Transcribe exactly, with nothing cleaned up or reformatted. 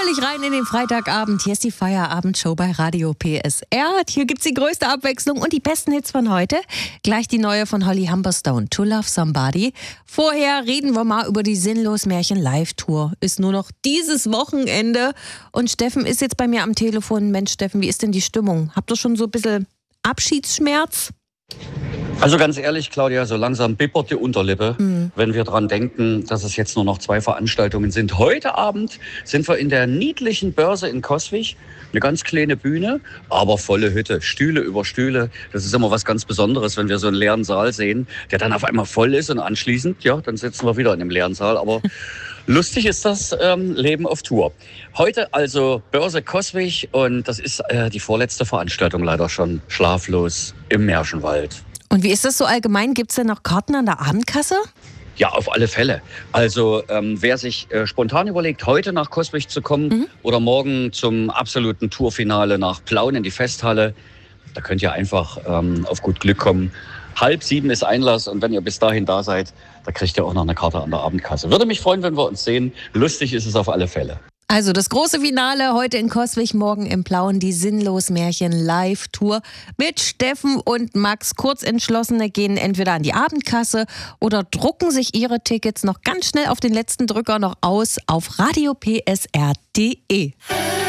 Rummelig rein in den Freitagabend. Hier ist die Feierabendshow bei Radio P S R. Hier gibt's die größte Abwechslung und die besten Hits von heute. Gleich die neue von Holly Humberstone, To Love Somebody. Vorher reden wir mal über die Sinnlos-Märchen-Live-Tour. Ist nur noch dieses Wochenende. Und Steffen ist jetzt bei mir am Telefon. Mensch, Steffen, wie ist denn die Stimmung? Habt ihr schon so ein bisschen Abschiedsschmerz? Also ganz ehrlich, Claudia, so langsam bibbert die Unterlippe, Mhm. wenn wir dran denken, dass es jetzt nur noch zwei Veranstaltungen sind. Heute Abend sind wir in der niedlichen Börse in Coswig. Eine ganz kleine Bühne, aber volle Hütte. Stühle über Stühle. Das ist immer was ganz Besonderes, wenn wir so einen leeren Saal sehen, der dann auf einmal voll ist und anschließend, ja, dann sitzen wir wieder in einem leeren Saal. Aber lustig ist das ähm, Leben auf Tour. Heute also Börse Coswig und das ist äh, die vorletzte Veranstaltung leider schon schlaflos im Märchenwald. Und wie ist das so allgemein? Gibt's denn noch Karten an der Abendkasse? Ja, auf alle Fälle. Also ähm, wer sich äh, spontan überlegt, heute nach Coswig zu kommen Mhm. oder morgen zum absoluten Tourfinale nach Plauen in die Festhalle, da könnt ihr einfach ähm, auf gut Glück kommen. Halb sieben ist Einlass und wenn ihr bis dahin da seid, da kriegt ihr auch noch eine Karte an der Abendkasse. Würde mich freuen, wenn wir uns sehen. Lustig ist es auf alle Fälle. Also das große Finale heute in Coswig, morgen im Plauen, die Sinnlos-Märchen-Live-Tour mit Steffen und Max. Kurzentschlossene gehen entweder an die Abendkasse oder drucken sich ihre Tickets noch ganz schnell auf den letzten Drücker noch aus auf radio p s r punkt d e.